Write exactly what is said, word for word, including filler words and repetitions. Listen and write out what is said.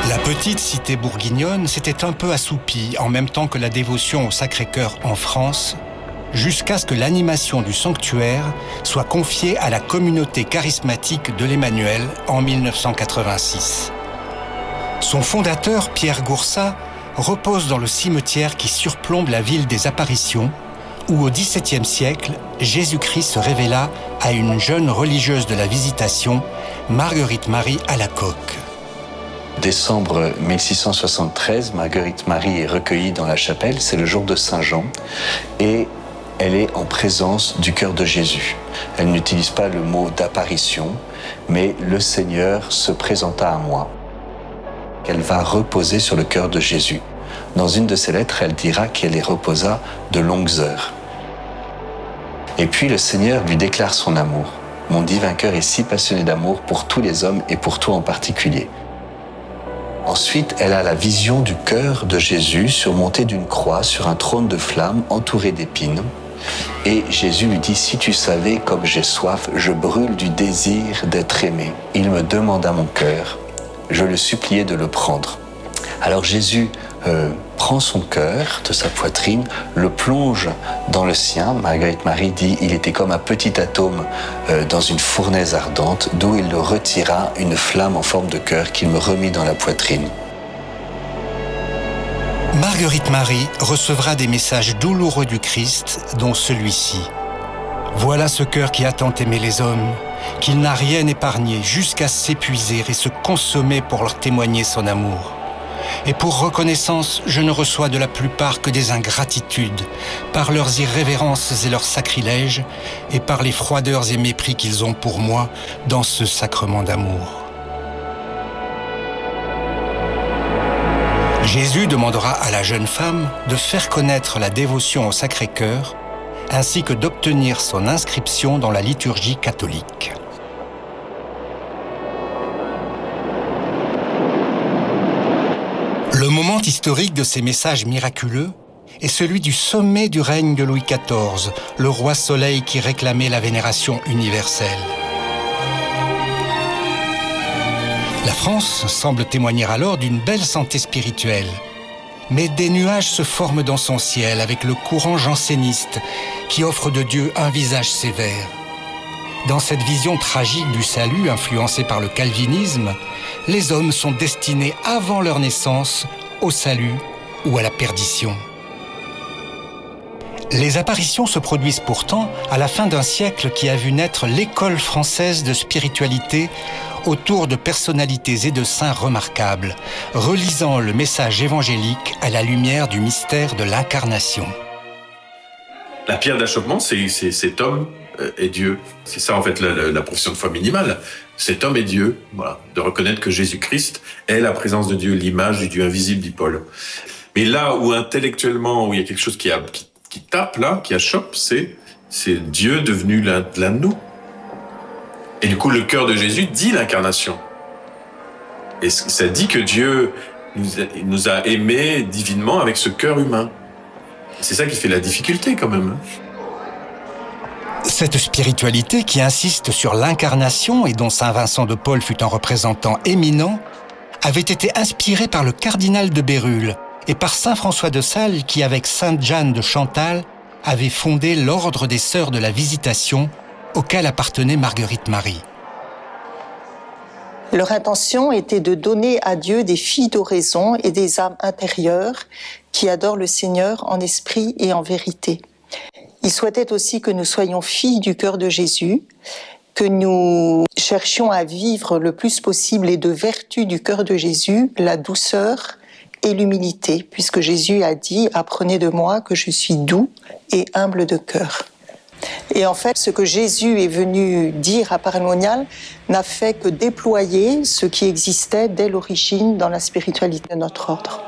La petite cité bourguignonne s'était un peu assoupie en même temps que la dévotion au Sacré-Cœur en France, jusqu'à ce que l'animation du sanctuaire soit confiée à la communauté charismatique de l'Emmanuel en mille neuf cent quatre-vingt-six. Son fondateur, Pierre Goursat, repose dans le cimetière qui surplombe la ville des Apparitions, où au dix-septième siècle, Jésus-Christ se révéla à une jeune religieuse de la Visitation, Marguerite Marie Alacoque. Décembre mille six cent soixante-treize, Marguerite Marie est recueillie dans la chapelle, c'est le jour de Saint-Jean, et elle est en présence du cœur de Jésus. Elle n'utilise pas le mot d'apparition, mais le Seigneur se présenta à moi. Elle va reposer sur le cœur de Jésus. Dans une de ses lettres, elle dira qu'elle y reposa de longues heures. Et puis le Seigneur lui déclare son amour. Mon divin cœur est si passionné d'amour pour tous les hommes et pour toi en particulier. Ensuite, elle a la vision du cœur de Jésus surmonté d'une croix sur un trône de flammes entouré d'épines. Et Jésus lui dit, si tu savais comme j'ai soif, je brûle du désir d'être aimé. Il me demanda mon cœur, je le suppliais de le prendre. Alors Jésus euh, prend son cœur de sa poitrine, le plonge dans le sien. Marguerite Marie dit, il était comme un petit atome euh, dans une fournaise ardente, d'où il le retira une flamme en forme de cœur qu'il me remit dans la poitrine. Marguerite Marie recevra des messages douloureux du Christ, dont celui-ci. Voilà ce cœur qui a tant aimé les hommes, qu'il n'a rien épargné jusqu'à s'épuiser et se consommer pour leur témoigner son amour. Et pour reconnaissance, je ne reçois de la plupart que des ingratitudes, par leurs irrévérences et leurs sacrilèges, et par les froideurs et mépris qu'ils ont pour moi dans ce sacrement d'amour. Jésus demandera à la jeune femme de faire connaître la dévotion au Sacré-Cœur, ainsi que d'obtenir son inscription dans la liturgie catholique. Le moment historique de ces messages miraculeux est celui du sommet du règne de Louis quatorze, le roi Soleil qui réclamait la vénération universelle. La France semble témoigner alors d'une belle santé spirituelle. Mais des nuages se forment dans son ciel avec le courant janséniste qui offre de Dieu un visage sévère. Dans cette vision tragique du salut influencée par le calvinisme, les hommes sont destinés avant leur naissance au salut ou à la perdition. Les apparitions se produisent pourtant à la fin d'un siècle qui a vu naître l'école française de spiritualité autour de personnalités et de saints remarquables, relisant le message évangélique à la lumière du mystère de l'incarnation. La pierre d'achoppement, c'est, c'est cet homme est Dieu. C'est ça en fait la, la, la profession de foi minimale. Cet homme est Dieu, voilà, de reconnaître que Jésus-Christ est la présence de Dieu, l'image du Dieu invisible, dit Paul. Mais là où intellectuellement, où il y a quelque chose qui, a, qui, qui tape là, qui achoppe, c'est, c'est Dieu devenu l'un, l'un de nous. Et du coup, le cœur de Jésus dit l'incarnation. Et ça dit que Dieu nous a, nous a aimés divinement avec ce cœur humain. C'est ça qui fait la difficulté quand même. Cette spiritualité qui insiste sur l'incarnation et dont saint Vincent de Paul fut un représentant éminent, avait été inspirée par le cardinal de Bérulle et par saint François de Sales qui, avec sainte Jeanne de Chantal, avait fondé l'ordre des Sœurs de la Visitation auquel appartenait Marguerite Marie. Leur intention était de donner à Dieu des filles d'oraison et des âmes intérieures qui adorent le Seigneur en esprit et en vérité. Ils souhaitaient aussi que nous soyons filles du cœur de Jésus, que nous cherchions à vivre le plus possible les deux vertus du cœur de Jésus, la douceur et l'humilité, puisque Jésus a dit « Apprenez de moi que je suis doux et humble de cœur ». Et en fait, ce que Jésus est venu dire à Paray-le-Monial n'a fait que déployer ce qui existait dès l'origine dans la spiritualité de notre ordre.